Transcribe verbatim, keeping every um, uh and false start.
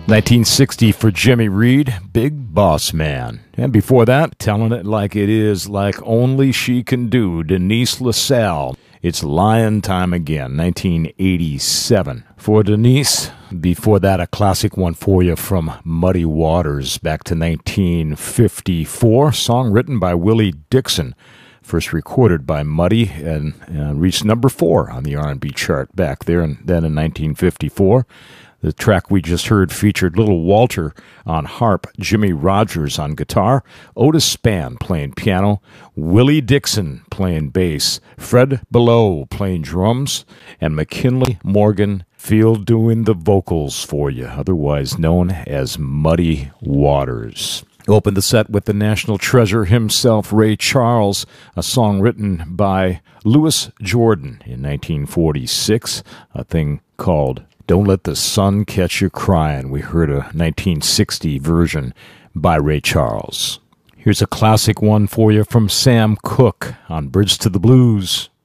nineteen sixty for Jimmy Reed, Big Boss Man. And before that, Telling It Like It Is, Like Only She Can Do, Denise LaSalle. It's Lion Time Again, nineteen eighty-seven. For Denise, before that, a classic one for you from Muddy Waters, back to nineteen fifty-four. Song written by Willie Dixon, first recorded by Muddy, and uh, reached number four on the R and B chart back there, and then in nineteen fifty-four. The track we just heard featured Little Walter on harp, Jimmy Rogers on guitar, Otis Spann playing piano, Willie Dixon playing bass, Fred Below playing drums, and McKinley Morgan Field doing the vocals for you, otherwise known as Muddy Waters. Opened the set with the national treasure himself, Ray Charles, a song written by Louis Jordan in nineteen forty-six, a thing called Don't Let the Sun Catch You Crying. We heard a nineteen sixty version by Ray Charles. Here's a classic one for you from Sam Cooke on Bridge to the Blues.